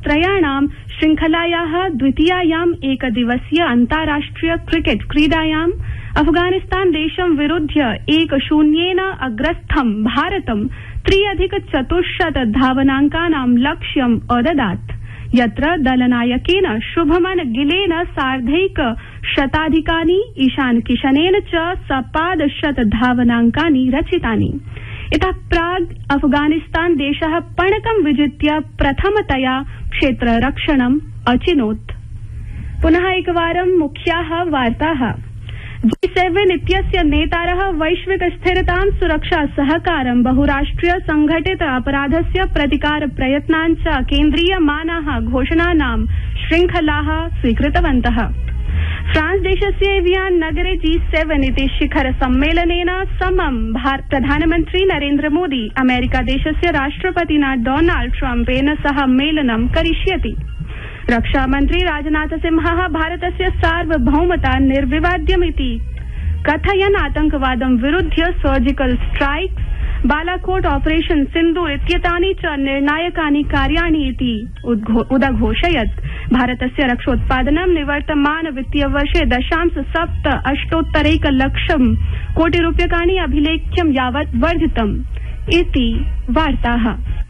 त्रयाणां श्रृंखलायाः द्वितीयायाम् एकदिवसीय अन्ताराष्ट्रिय क्रिकेट क्रीडायाम् अफगानिस्तान देशं विरुध्य 1-0 अग्रस्थं भारतं 3+400 धावनाङ्कानां लक्ष्यम् अददात्, यत्र दलनायकेन शुभमन गिलेन सार्धैकशताधिकानि, ईशान किशनेन च सपादशत धावनाङ्कानि रचितानि। इतः प्राग् अफगानिस्तान देशः पणकं विजित्य प्रथमतया क्षेत्ररक्षणम् अचिनोत्। पुनः एकवारं मुख्याः वार्ताः। G7 इत्यस्य नेतारः वैश्विक स्थिरतां, सुरक्षा सहकारं, बहुराष्ट्रीय संघटित अपराधस्य प्रतिकार प्रयत्नान् च केन्द्रीयमानाः घोषणानां श्रृंखलाः स्वीकृतवन्तः। फ्रांस देशस्य एवियान नगरे G7 इति शिखर सम्मेलनेन समं प्रधानमन्त्री नरेन्द्र मोदी अमेरिका देशस्य राष्ट्रपतिना डोनाल्ड ट्रम्पेन सह मेलनं करिष्यति। रक्षामन्त्री राजनाथ सिंहः भारतस्य सार्वभौमता निर्विवाद्यमिति कथयन् आतंकवादं विरुध्य सर्जिकल स्ट्राइक्स, बालाकोट ऑपरेशन सिंदूर इत्येतानि च निर्णायकानि कार्याणि इति उदघोषयत्। भारतस्य रक्षोत्पादनं निवर्तमान वित्तीयवर्षे 0.78 लक्षं कोटिरूप्यकाणि अभिलेख्यं यावत् वर्धितम् इति वार्ताः।